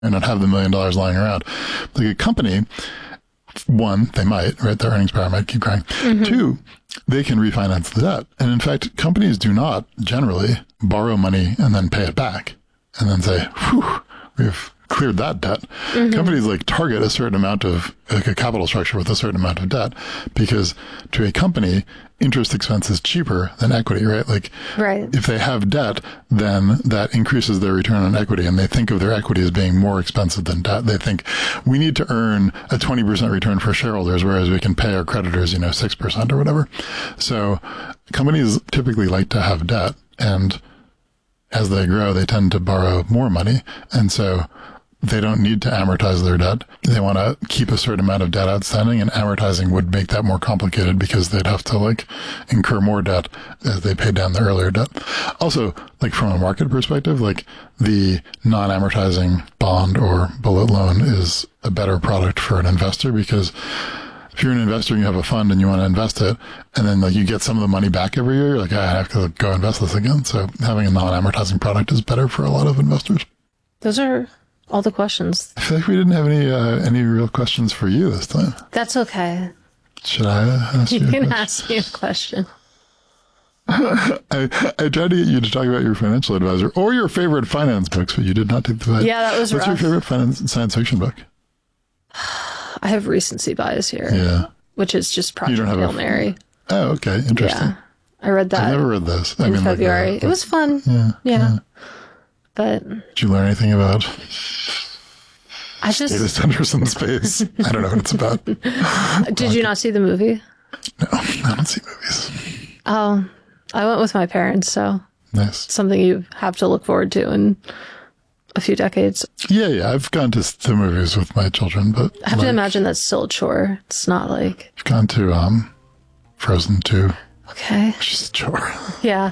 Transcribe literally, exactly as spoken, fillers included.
and not have the million dollars lying around. Like a company, one, they might, right? Their earnings power might keep growing. Mm-hmm. Two, they can refinance the debt. And in fact, companies do not generally borrow money and then pay it back and then say, whew, we've cleared that debt. Mm-hmm. Companies like target a certain amount of, like a capital structure with a certain amount of debt, because to a company, interest expense is cheaper than equity, right? Like, right. If they have debt, then that increases their return on equity, and they think of their equity as being more expensive than debt. They think we need to earn a twenty percent return for shareholders, whereas we can pay our creditors, you know, six percent or whatever. So companies typically like to have debt, and as they grow, they tend to borrow more money. And so they don't need to amortize their debt. They want to keep a certain amount of debt outstanding, and amortizing would make that more complicated because they'd have to like incur more debt as they pay down the earlier debt. Also, like from a market perspective, like the non-amortizing bond or bullet loan is a better product for an investor, because if you're an investor and you have a fund and you want to invest it, and then like you get some of the money back every year, you're like, I have to go invest this again. So having a non-amortizing product is better for a lot of investors. Those are all the questions. I feel like we didn't have any uh, any real questions for you this time. That's okay. Should I uh, ask you? You a can question? ask me a question. I, I tried to get you to talk about your financial advisor or your favorite finance books, but you did not take the fight. Yeah, that was What's rough. your favorite finance, science fiction book? I have recency bias here. Yeah. Which is just Project You don't have Hail a- Mary. Oh, okay. Interesting. Yeah. I read that I've never read this. in I mean, February. Like, uh, it was fun. Yeah, Yeah. yeah. But Did you learn anything about I just... data centers in space? I don't know what it's about. Did you not see the movie? No, I don't see movies. Oh, I went with my parents, so Nice. it's something you have to look forward to in a few decades. Yeah, yeah. I've gone to, to movies with my children, but I have like, to imagine that's still a chore. It's not like, I've gone to um, Frozen two, okay. which is a chore. Yeah.